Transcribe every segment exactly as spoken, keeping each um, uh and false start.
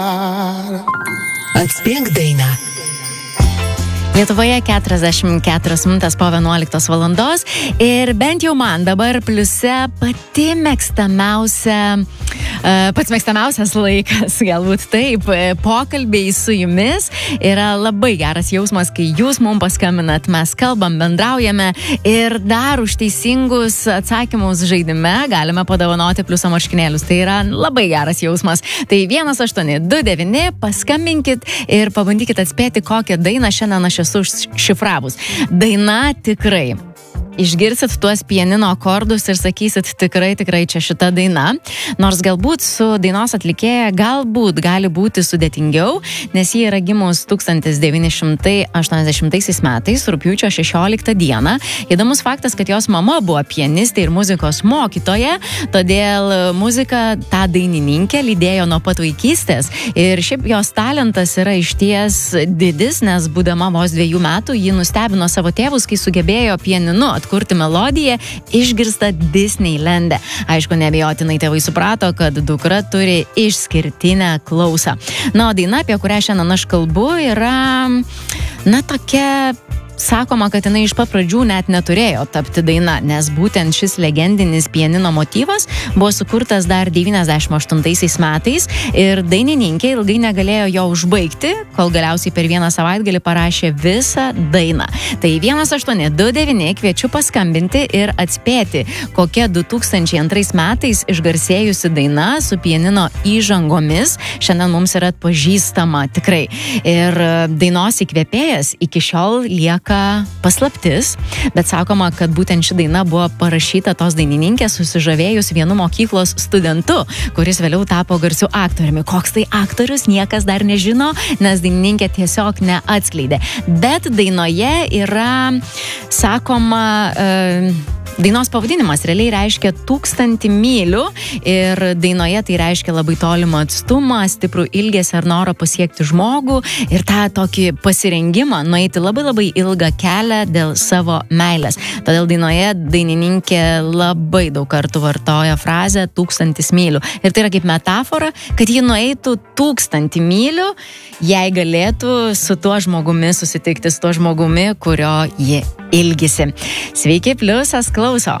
Atspėk dainą. Lietuvoje keturiasdešimt keturios minutės po vienuoliktos valandos ir bent jau man dabar pliuse pati mėgstamiausia, pats mėgstamiausias laikas, galbūt taip, pokalbiai su jumis yra labai geras jausmas, kai jūs mums paskambinat, mes kalbam, bendraujame ir dar už teisingus atsakymus žaidime galime padovanoti pliuso marškinėlius. Tai yra labai geras jausmas. Tai vienas aštuoni du devyni, paskambinkit ir pabandykit atspėti, kokią dainą šiandien aš esu užšifravus. Daina tikrai. Išgirsit tuos pianino akordus ir sakysit tikrai, tikrai čia šita daina. Nors galbūt su dainos atlikėja galbūt gali būti sudėtingiau, nes ji yra gimus tūkstantis devyni šimtai aštuoniasdešimtaisiais metais, rugpjūčio šešioliktą dieną. Įdomus faktas, kad jos mama buvo pianistė ir muzikos mokytoja, todėl muzika tą dainininkę lydėjo nuo pat vaikystės. Ir šiaip jos talentas yra išties didis, nes būdama vos dviejų metų ji nustebino savo tėvus, kai sugebėjo pianinu atkurti melodiją išgirstą Disneylande. Aišku, neabejotinai tėvai suprato, kad dukra turi išskirtinę klausą. Na, o daina, apie kurią šiandien aš kalbu, yra, na, tokia... Sakoma, kad jinai iš pat pradžių net neturėjo tapti daina, nes būtent šis legendinis pianino motyvas buvo sukurtas dar devyniasdešimt aštuntaisiais metais ir dainininkė ilgai negalėjo jo užbaigti, kol galiausiai per vieną savaitgalį parašė visą dainą. Tai vienas aštuoni du devyni kviečiu paskambinti ir atspėti, kokia du tūkstančiai antrais metais išgarsėjusi daina su pianino įžangomis šiandien mums yra atpažįstama tikrai. Ir dainos įkvėpėjas iki šiol lieka paslaptis, bet sakoma, kad būtent ši daina buvo parašyta tos dainininkės susižavėjus vienu mokyklos studentu, kuris vėliau tapo garsiu aktoriumi. Koks tai aktorius, niekas dar nežino, nes dainininkė tiesiog neatskleidė. Bet dainoje yra, sakoma, e, dainos pavadinimas realiai reiškia tūkstantį mylių ir dainoje tai reiškia labai tolimą atstumą, stiprų ilgesį ar norą pasiekti žmogų ir tą tokį pasirengimą nueiti labai labai ilgą kelią dėl savo meilės. Todėl dainoje dainininkė labai daug kartų vartoja frazę tūkstantis mylių. Ir tai yra kaip metafora, kad ji nueitų tūkstantį mylių, jei galėtų su tuo žmogumi susitikti, su tuo žmogumi, kurio ji ilgisi. Sveiki, pliusas klauso.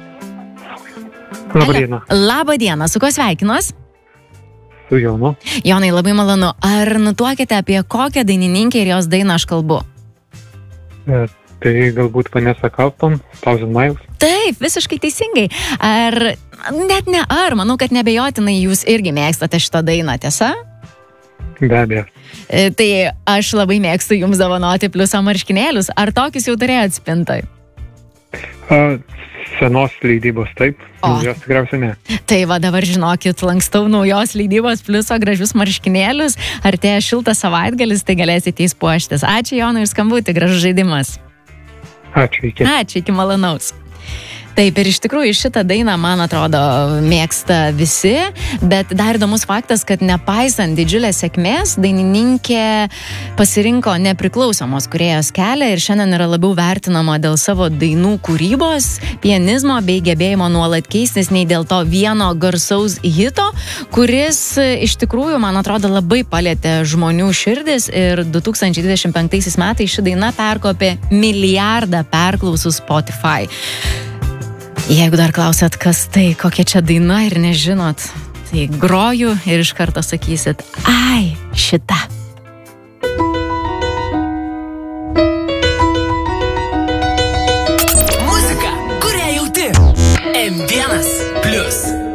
Labą dieną. Labą dieną. Su kuo sveikinuos? Su Jonu. Jonai, labai malonu. Ar nutuokite, apie kokią dainininkę ir jos dainą aš kalbu? E, tai galbūt Vanessa Carlton, Thousand Miles. Taip, visiškai teisingai. Ar, net ne ar, manau, kad nebejotinai jūs irgi mėgstate šitą dainą, tiesa? Be abejo. E, tai aš labai mėgstu jums dovanoti pliuso marškinėlius. Ar tokius jau turėjot spintoj? A, senos leidybos taip, O. jos tikriausiai ne. Tai va, dabar žinokit, lankstau naujos leidybos pliuso gražius marškinėlius. Artėja šiltas savaitgalis, tai galėsite jais puoštis. Ačiū Jonui ir skambutį, gražus žaidimas. Ačiū, iki. Ačiū, iki malonaus. Taip, ir iš tikrųjų šitą dainą, man atrodo, mėgsta visi, bet dar įdomus faktas, kad nepaisant didžiulės sėkmės, dainininkė pasirinko nepriklausomos kūrėjos kelią ir šiandien yra labiau vertinama dėl savo dainų kūrybos, pianizmo bei gebėjimo nuolat keistis, nei dėl to vieno garsaus hito, kuris iš tikrųjų, man atrodo, labai palietė žmonių širdis ir du tūkstančiai dvidešimt penktaisiais metais ši daina perkopė milijardą perklausų Spotify. Jeigu dar klausėt, kas tai, kokia čia daina ir nežinot, tai groju ir iš karto sakysit, ai, šita. Muzika, kurią jauti. M vienas plius.